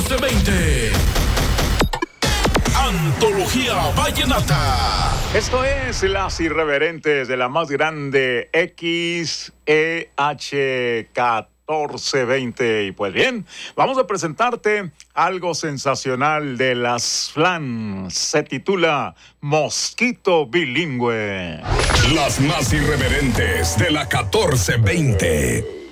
1420. Antología Vallenata. Esto es Las Irreverentes de la más grande XEH1420. Y pues bien, vamos a presentarte algo sensacional de las Flan. Se titula Mosquito Bilingüe. Las más irreverentes de la 1420.